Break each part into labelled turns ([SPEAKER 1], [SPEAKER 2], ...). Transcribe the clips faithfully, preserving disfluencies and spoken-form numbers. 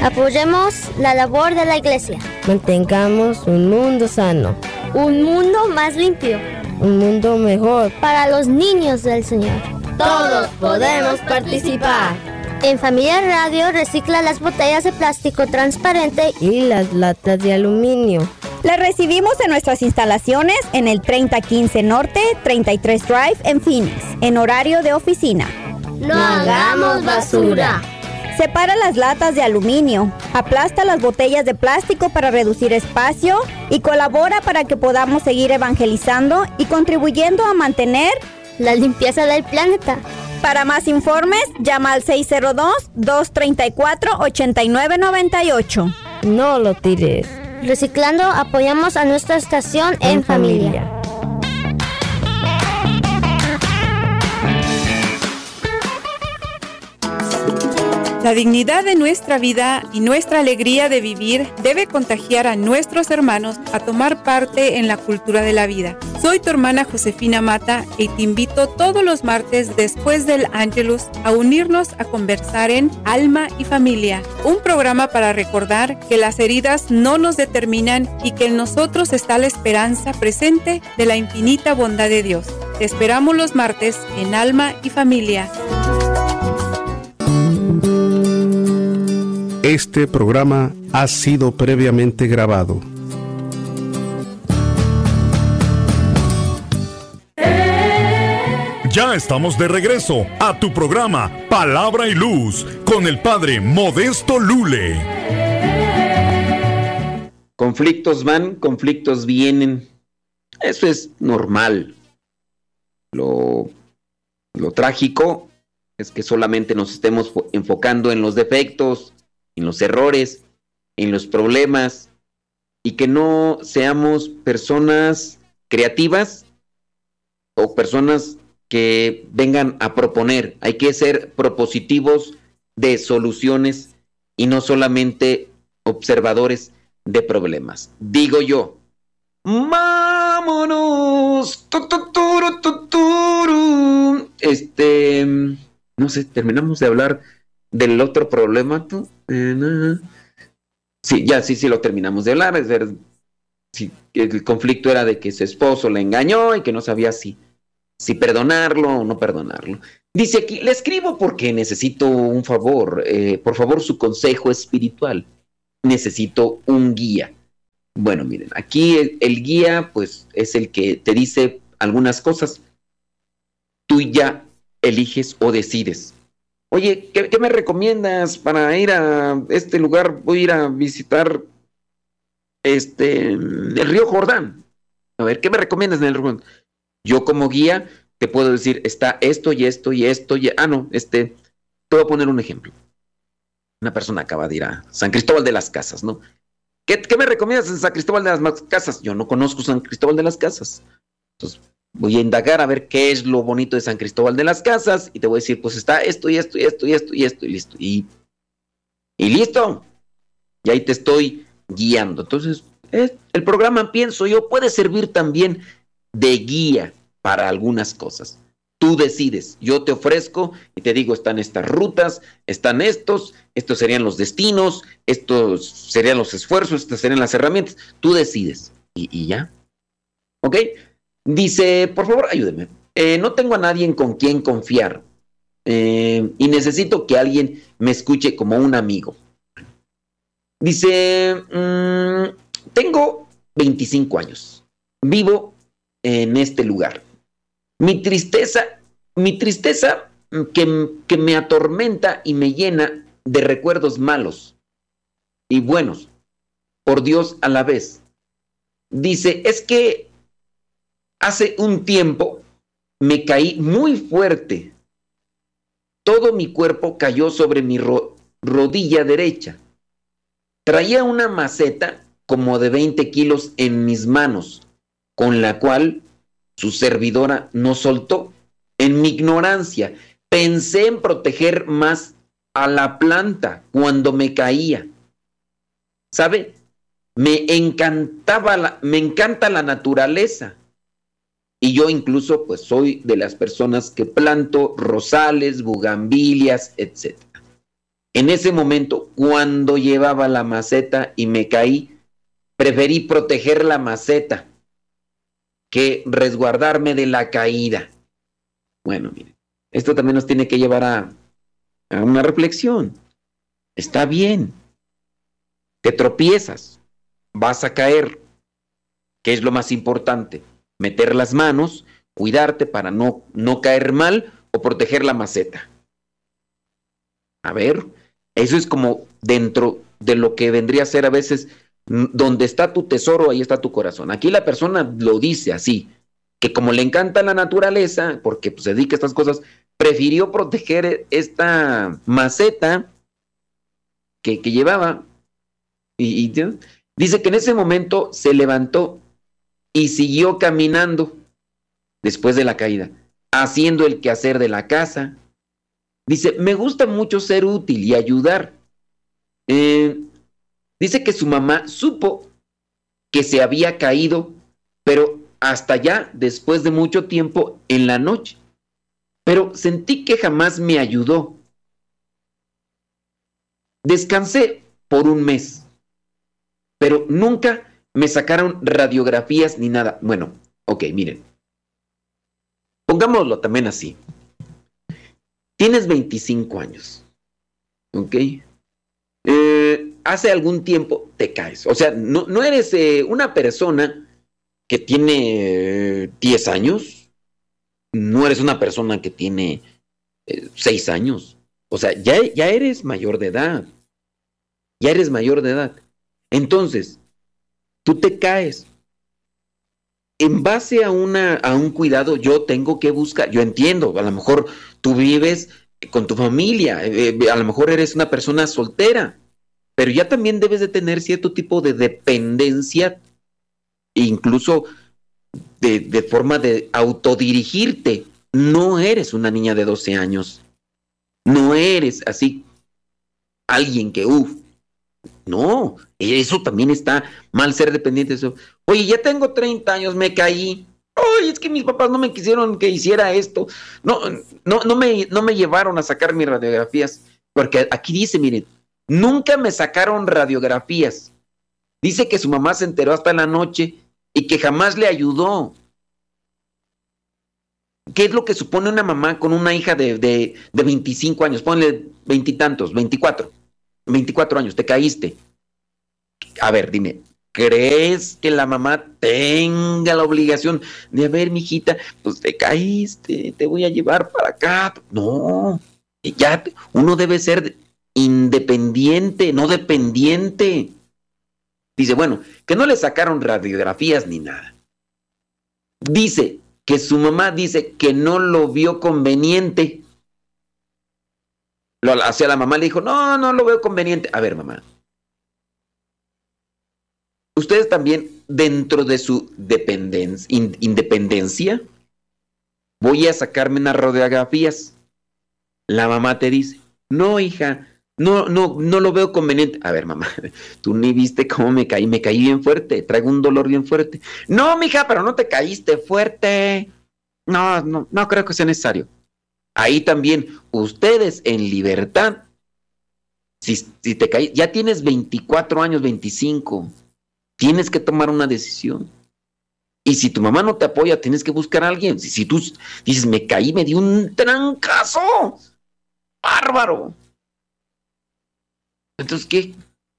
[SPEAKER 1] Apoyemos la labor de la Iglesia.
[SPEAKER 2] Mantengamos un mundo sano.
[SPEAKER 1] Un mundo más limpio.
[SPEAKER 2] Un mundo mejor
[SPEAKER 1] para los niños del Señor.
[SPEAKER 2] Todos podemos participar.
[SPEAKER 1] En Familia Radio recicla las botellas de plástico transparente
[SPEAKER 2] y las latas de aluminio.
[SPEAKER 3] Las recibimos en nuestras instalaciones en el treinta quince Norte, treinta y tres Drive en Phoenix, en horario de oficina.
[SPEAKER 1] No hagamos basura.
[SPEAKER 3] Separa las latas de aluminio, aplasta las botellas de plástico para reducir espacio y colabora para que podamos seguir evangelizando y contribuyendo a mantener
[SPEAKER 1] la limpieza del planeta.
[SPEAKER 3] Para más informes, llama al seis cero dos, dos tres cuatro, ocho nueve nueve ocho.
[SPEAKER 2] No lo tires.
[SPEAKER 1] Reciclando, apoyamos a nuestra estación en, en familia. familia.
[SPEAKER 4] La dignidad de nuestra vida y nuestra alegría de vivir debe contagiar a nuestros hermanos a tomar parte en la cultura de la vida. Soy tu hermana Josefina Mata y te invito todos los martes después del Ángelus a unirnos a conversar en Alma y Familia, un programa para recordar que las heridas no nos determinan y que en nosotros está la esperanza presente de la infinita bondad de Dios. Te esperamos los martes en Alma y Familia.
[SPEAKER 5] Este programa ha sido previamente grabado.
[SPEAKER 6] Ya estamos de regreso a tu programa Palabra y Luz con el Padre Modesto Lule.
[SPEAKER 7] Conflictos van, conflictos vienen. Eso es normal. Lo, lo trágico es que solamente nos estemos enfocando en los defectos, en los errores, en los problemas, y que no seamos personas creativas o personas que vengan a proponer. Hay que ser propositivos de soluciones y no solamente observadores de problemas. Digo yo, vámonos. Este, no sé, terminamos de hablar del otro problema. Sí, ya sí, sí lo terminamos de hablar. Es ver, si el conflicto era de que su esposo la engañó y que no sabía si, si perdonarlo o no perdonarlo. Dice aquí, le escribo porque necesito un favor. Eh, por favor, su consejo espiritual. Necesito un guía. Bueno, miren, aquí el, el guía, pues, es el que te dice algunas cosas. Tú ya eliges o decides. Oye, ¿qué, ¿qué me recomiendas para ir a este lugar? Voy a ir a visitar este el río Jordán. A ver, ¿qué me recomiendas en el río Jordán? Yo como guía te puedo decir, está esto y esto y esto y... Ah, no, este... Te voy a poner un ejemplo. Una persona acaba de ir a San Cristóbal de las Casas, ¿no? ¿Qué, qué me recomiendas en San Cristóbal de las Casas? Yo no conozco San Cristóbal de las Casas. Entonces... voy a indagar a ver qué es lo bonito de San Cristóbal de las Casas y te voy a decir, pues está esto y esto y esto y esto y esto y listo. Y, y listo. Y ahí te estoy guiando. Entonces, eh, el programa, pienso yo, puede servir también de guía para algunas cosas. Tú decides. Yo te ofrezco y te digo, están estas rutas, están estos, estos serían los destinos, estos serían los esfuerzos, estas serían las herramientas. Tú decides. Y, y ya. ¿Ok? Dice, por favor, ayúdeme. Eh, no tengo a nadie con quien confiar. Eh, y necesito que alguien me escuche como un amigo. Dice, mmm, tengo veinticinco años. Vivo en este lugar. Mi tristeza, mi tristeza que, que me atormenta y me llena de recuerdos malos y buenos, por Dios a la vez. Dice, es que hace un tiempo me caí muy fuerte. Todo mi cuerpo cayó sobre mi ro- rodilla derecha. Traía una maceta como de veinte kilos en mis manos, con la cual su servidora no soltó. En mi ignorancia, pensé en proteger más a la planta cuando me caía. ¿Sabe? Me encantaba la, me encanta la naturaleza. Y yo incluso pues soy de las personas que planto rosales, bugambilias, etcétera. En ese momento, cuando llevaba la maceta y me caí, preferí proteger la maceta que resguardarme de la caída. Bueno, miren, esto también nos tiene que llevar a, a una reflexión. Está bien, te tropiezas, vas a caer. ¿Qué es lo más importante? Meter las manos, cuidarte para no, no caer mal o proteger la maceta. A ver, eso es como dentro de lo que vendría a ser a veces, donde está tu tesoro, ahí está tu corazón. Aquí la persona lo dice así, que como le encanta la naturaleza, porque pues, se dedica a estas cosas, prefirió proteger esta maceta que, que llevaba. Y, y dice que en ese momento se levantó y siguió caminando después de la caída, haciendo el quehacer de la casa. Dice, me gusta mucho ser útil y ayudar. Eh, dice que su mamá supo que se había caído, pero hasta ya después de mucho tiempo en la noche. Pero sentí que jamás me ayudó. Descansé por un mes, pero nunca me sacaron radiografías ni nada. Bueno, ok, miren. Pongámoslo también así. Tienes veinticinco años, ¿ok? Eh, hace algún tiempo te caes. O sea, no, no eres eh, una persona que tiene eh, diez años. No eres una persona que tiene eh, seis años. O sea, ya, ya eres mayor de edad. Ya eres mayor de edad. Entonces, tú te caes. En base a, una, a un cuidado, yo tengo que buscar, yo entiendo, a lo mejor tú vives con tu familia, eh, a lo mejor eres una persona soltera, pero ya también debes de tener cierto tipo de dependencia, incluso de, de forma de autodirigirte. No eres una niña de doce años, no eres así alguien que, uff, no, eso también está mal, ser dependiente de eso. Oye, ya tengo treinta años, me caí. Oye, es que mis papás no me quisieron que hiciera esto. No, no, no me, no me llevaron a sacar mis radiografías. Porque aquí dice, miren, nunca me sacaron radiografías. Dice que su mamá se enteró hasta la noche y que jamás le ayudó. ¿Qué es lo que supone una mamá con una hija de, de, de veinticinco años? Ponle veintitantos, veinticuatro. veinticuatro años, te caíste. A ver, dime, ¿crees que la mamá tenga la obligación de, a ver, mijita, pues te caíste, te voy a llevar para acá? No, ya uno debe ser independiente, no dependiente. Dice, bueno, que no le sacaron radiografías ni nada. Dice que su mamá dice que no lo vio conveniente. Lo, hacia la mamá le dijo, no, no lo veo conveniente. A ver, mamá. Ustedes también, dentro de su dependencia, in, independencia, voy a sacarme unas radiografías. La mamá te dice, no, hija, no, no, no lo veo conveniente. A ver, mamá, tú ni viste cómo me caí, me caí bien fuerte, traigo un dolor bien fuerte. No, mija, pero no te caíste fuerte. No, no, no creo que sea necesario. Ahí también, ustedes en libertad, si, si te caes, ya tienes veinticuatro años, veinticinco, tienes que tomar una decisión. Y si tu mamá no te apoya, tienes que buscar a alguien. Si, si tú dices, me caí, me di un trancazo, bárbaro. Entonces, ¿qué?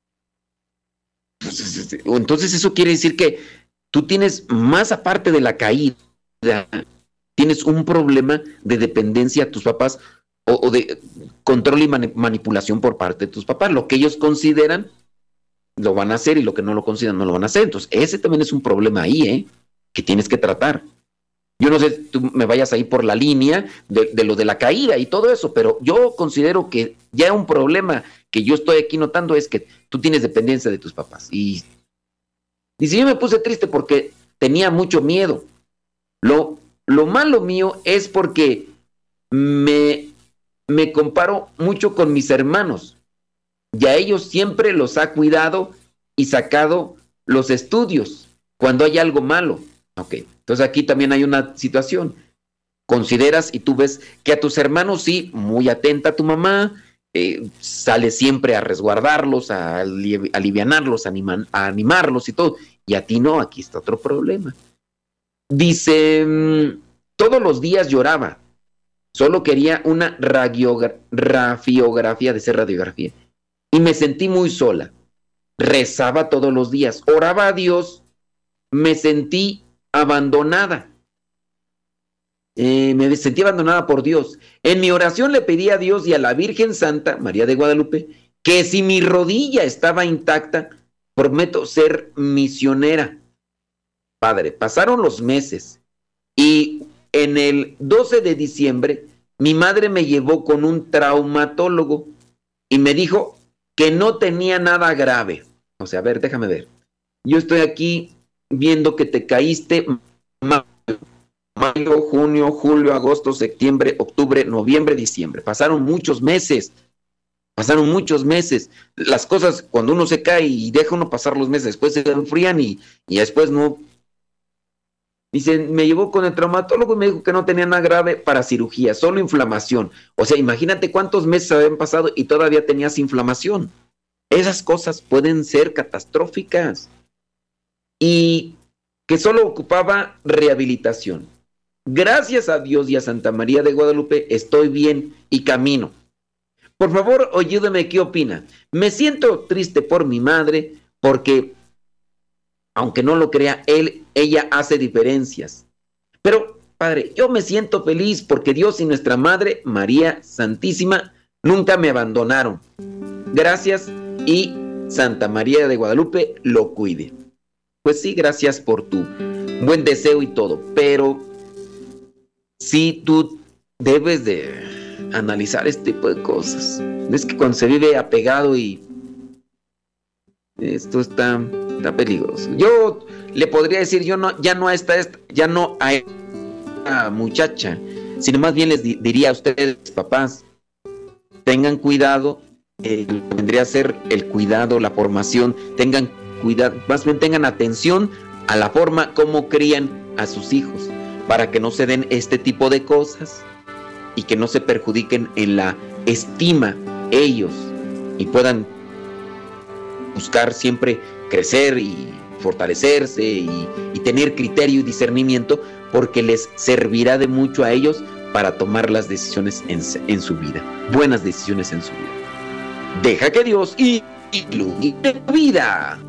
[SPEAKER 7] Entonces eso quiere decir que tú tienes, más aparte de la caída, tienes un problema de dependencia a tus papás o, o de control y mani- manipulación por parte de tus papás. Lo que ellos consideran lo van a hacer y lo que no lo consideran no lo van a hacer. Entonces ese también es un problema ahí, ¿eh? Que tienes que tratar. Yo no sé si tú me vayas ahí por la línea de, de lo de la caída y todo eso, pero yo considero que ya un problema que yo estoy aquí notando es que tú tienes dependencia de tus papás. Y dice, yo me puse triste porque tenía mucho miedo. Lo Lo malo mío es porque me, me comparo mucho con mis hermanos. Y a ellos siempre los ha cuidado y sacado los estudios cuando hay algo malo. Ok, entonces aquí también hay una situación. Consideras y tú ves que a tus hermanos sí, muy atenta a tu mamá, eh, sale siempre a resguardarlos, a ali- alivianarlos, a, anima- a animarlos y todo. Y a ti no, aquí está otro problema. Dice, mm, todos los días lloraba. Solo quería una radiogra- radiografía, de ser radiografía. Y me sentí muy sola. Rezaba todos los días, oraba a Dios, me sentí abandonada. Eh, me sentí abandonada por Dios. En mi oración le pedí a Dios y a la Virgen Santa, María de Guadalupe, que si mi rodilla estaba intacta, prometo ser misionera. Padre, pasaron los meses y en el doce de diciembre mi madre me llevó con un traumatólogo y me dijo que no tenía nada grave. O sea, a ver, déjame ver. Yo estoy aquí viendo que te caíste mayo, mayo, junio, julio, agosto, septiembre, octubre, noviembre, diciembre. Pasaron muchos meses. Pasaron muchos meses. Las cosas, cuando uno se cae y deja uno pasar los meses, después se enfrían y, y después no. Dice, me llevó con el traumatólogo y me dijo que no tenía nada grave para cirugía, solo inflamación. O sea, imagínate cuántos meses habían pasado y todavía tenías inflamación. Esas cosas pueden ser catastróficas. Y que solo ocupaba rehabilitación. Gracias a Dios y a Santa María de Guadalupe estoy bien y camino. Por favor, ayúdeme, ¿qué opina? Me siento triste por mi madre porque, aunque no lo crea, él, ella hace diferencias. Pero, Padre, yo me siento feliz porque Dios y nuestra Madre, María Santísima, nunca me abandonaron. Gracias y Santa María de Guadalupe lo cuide. Pues sí, gracias por tu buen deseo y todo, pero sí tú debes de analizar este tipo de cosas. Es que cuando se vive apegado y esto está, está peligroso. Yo le podría decir, yo no, ya no a esta, esta ya no a esta muchacha, sino más bien les di, diría a ustedes, papás, tengan cuidado, eh, vendría a ser el cuidado, la formación, tengan cuidado, más bien tengan atención a la forma como crían a sus hijos, para que no se den este tipo de cosas y que no se perjudiquen en la estima ellos y puedan buscar siempre crecer y fortalecerse y, y tener criterio y discernimiento, porque les servirá de mucho a ellos para tomar las decisiones en, en su vida, buenas decisiones en su vida. Deja que Dios ilumine tu vida.